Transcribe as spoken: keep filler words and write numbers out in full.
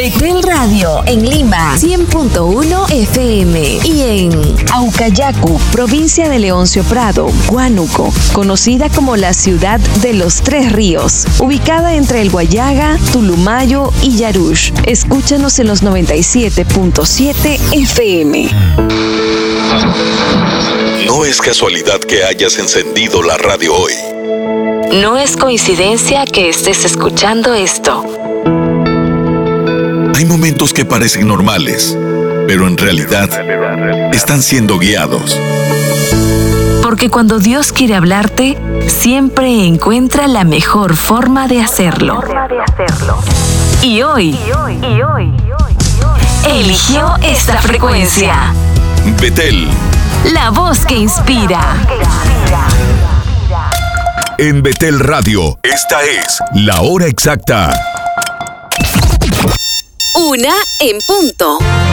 Betel Radio en Lima, cien punto uno F M. Y en Aucayacu, provincia de Leoncio Prado, Huánuco, conocida como la ciudad de los Tres Ríos, ubicada entre el Guayaga, Tulumayo y Yarush. Escúchanos en los noventa y siete punto siete F M. No es casualidad que hayas encendido la radio hoy. No es coincidencia que estés escuchando esto. Hay momentos que parecen normales, pero en realidad están siendo guiados. Porque cuando Dios quiere hablarte, siempre encuentra la mejor forma de hacerlo. Y hoy, eligió esta frecuencia. Betel, la voz que inspira. En Betel Radio, esta es la hora exacta. Una en punto.